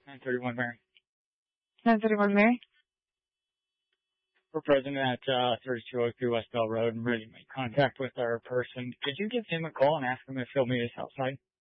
931 Mary. 931 Mary? We're present at 3203 West Bell Road and ready to make contact with our person. Could you give him a call and ask him if he'll meet us outside?